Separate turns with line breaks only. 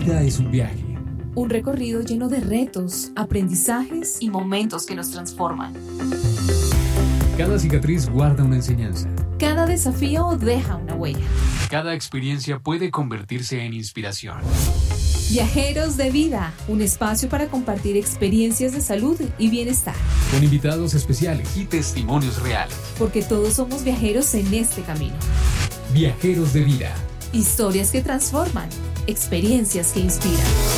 vida es un viaje.
Un recorrido lleno de retos, aprendizajes y momentos que nos transforman.
Cada cicatriz guarda una enseñanza.
Cada desafío deja una huella.
Cada experiencia puede convertirse en inspiración.
Viajeros de Vida, un espacio para compartir experiencias de salud y bienestar.
Con invitados especiales y testimonios reales.
Porque todos somos viajeros en este camino.
Viajeros de Vida.
Historias que transforman, experiencias que inspiran.